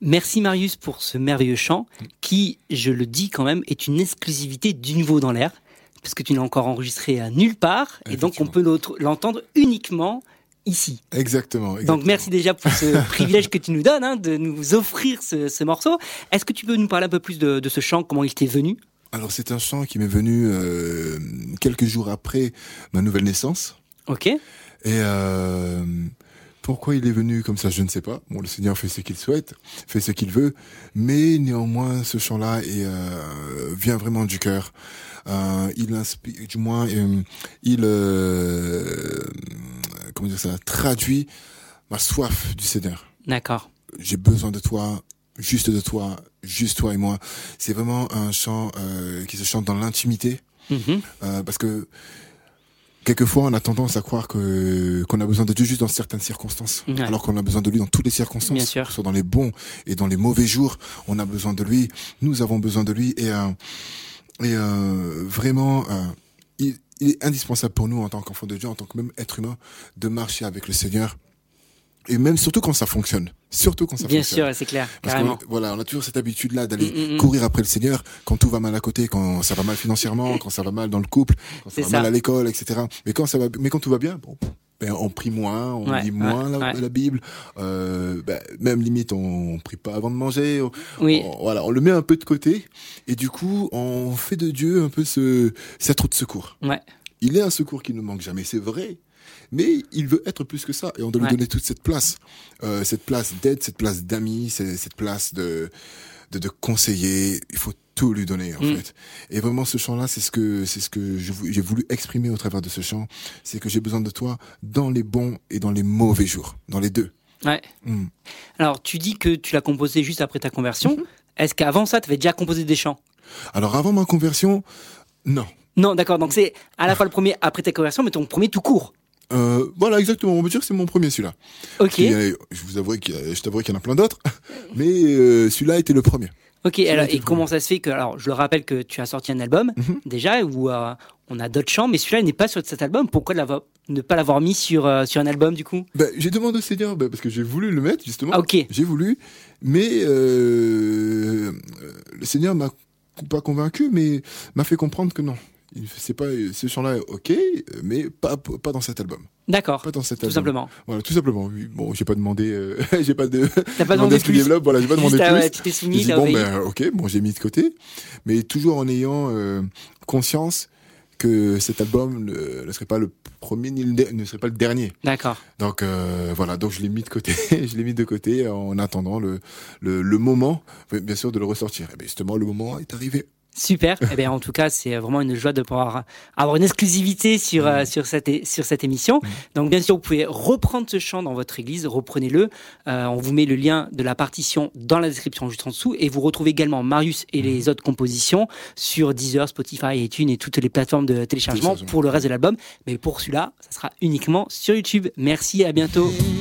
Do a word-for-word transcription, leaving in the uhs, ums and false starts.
Merci Marius pour ce merveilleux chant qui, je le dis quand même, est une exclusivité du Nouveau dans l'air, parce que tu n'as encore enregistré à nulle part, et donc on peut l'entendre uniquement ici. Exactement, exactement. Donc merci déjà pour ce privilège que tu nous donnes, hein, de nous offrir ce, ce morceau. Est-ce que tu peux nous parler un peu plus de, de ce chant, comment il t'est venu ? Alors c'est un chant qui m'est venu euh, quelques jours après ma nouvelle naissance. Ok. Et euh, pourquoi il est venu comme ça, je ne sais pas. Bon, le Seigneur fait ce qu'il souhaite, fait ce qu'il veut, mais néanmoins ce chant-là est, euh, vient vraiment du cœur. Euh, il inspire, du moins, euh, il euh, comment dire ça, traduit ma soif du Seigneur. D'accord. J'ai besoin de toi, juste de toi, juste toi et moi. C'est vraiment un chant euh, qui se chante dans l'intimité, Mm-hmm. euh, parce que quelquefois, on a tendance à croire que qu'on a besoin de Dieu juste dans certaines circonstances, Ouais. alors qu'on a besoin de lui dans toutes les circonstances. Bien sûr. Que ce soit dans les bons et dans les mauvais jours, on a besoin de lui. Nous avons besoin de lui et euh, et euh, vraiment, euh, il, il est indispensable pour nous en tant qu'enfants de Dieu, en tant que même être humain, de marcher avec le Seigneur. Et même surtout quand ça fonctionne. Surtout quand ça Bien fonctionne. sûr, c'est clair, Parce carrément. qu'on, voilà, on a toujours cette habitude-là d'aller Mm, mm, mm. courir après le Seigneur quand tout va mal à côté, quand ça va mal financièrement, quand ça va mal dans le couple, quand ça C'est va ça. mal à l'école, et cetera. Mais quand ça va, mais quand tout va bien, bon, ben on prie moins, on Ouais, lit moins ouais, la, ouais. la Bible, euh, ben, même limite on, on prie pas avant de manger. On, Oui. on- voilà, on le met un peu de côté et du coup on fait de Dieu un peu ce cette roue de secours. Ouais. Il est un secours qui ne manque jamais, c'est vrai. Mais il veut être plus que ça et on doit lui Ouais. donner toute cette place, euh, cette place d'aide, cette place d'ami, c'est- cette place de, de de conseiller. Il faut tout lui donner en Mm. fait. Et vraiment ce chant-là, c'est ce que c'est ce que je vou- j'ai voulu exprimer au travers de ce chant, c'est que j'ai besoin de toi dans les bons et dans les mauvais jours, dans les deux. Ouais. Mm. Alors, tu dis que tu l'as composé juste après ta conversion. Mm-hmm. Est-ce qu'avant ça, tu avais déjà composé des chants ? Alors avant ma conversion, non. Non, d'accord. Donc c'est à la fois le premier après ta conversion, mais ton premier tout court. Euh, voilà, exactement. On peut dire que c'est mon premier celui-là. Ok. Et, euh, je vous avouerai qu'il y a- je t'avouerai qu'il y en a plein d'autres, mais euh, celui-là était le premier. Ok. Alors, été et le comment ça se fait que, alors, je le rappelle que tu as sorti un album Mhm. déjà où euh, on a d'autres chants, mais celui-là n'est pas sur cet album. Pourquoi l'avoir- ne pas l'avoir mis sur euh, sur un album du coup ? Ben, j'ai demandé au Seigneur, ben, parce que j'ai voulu le mettre, justement. Ah, ok. J'ai voulu, mais euh, le Seigneur m'a pas convaincu, mais m'a fait comprendre que non. Il- C'est pas, ce chant-là est ok, mais pas, pas dans cet album. D'accord. Pas dans cet Tout album. simplement. Voilà, tout simplement. Oui. Bon, j'ai pas demandé, euh, j'ai pas de, T'as pas demandé à ce qu'il plus. développe, voilà, j'ai pas demandé Juste, plus. euh, tu t'es J'ai soumis, dit, t'as bon, obéi. ben, ok, bon, j'ai mis de côté, mais toujours en ayant euh, conscience que cet album ne, ne serait pas le premier ni le der- ne serait pas le dernier. D'accord. Donc euh, voilà, donc je l'ai mis de côté, je l'ai mis de côté en attendant le le, le moment, bien sûr, de le ressortir. Et bien justement, le moment est arrivé. Super. Eh bien, en tout cas, c'est vraiment une joie de pouvoir avoir une exclusivité sur, euh, sur, cette, é- sur cette émission. Donc, bien sûr, vous pouvez reprendre ce chant dans votre église, reprenez-le. Euh, on vous met le lien de la partition dans la description juste en dessous. Et vous retrouvez également Marius et les autres compositions sur Deezer, Spotify, iTunes et toutes les plateformes de téléchargement Téléchargement. pour le reste de l'album. Mais pour celui-là, ça sera uniquement sur YouTube. Merci, à bientôt.